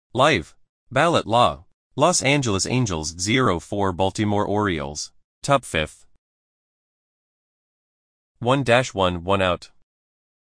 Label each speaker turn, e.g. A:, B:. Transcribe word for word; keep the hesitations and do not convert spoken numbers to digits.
A: Live. Ballot Law. Los Angeles Angels zero four Baltimore Orioles. Top fifth. one dash one one out.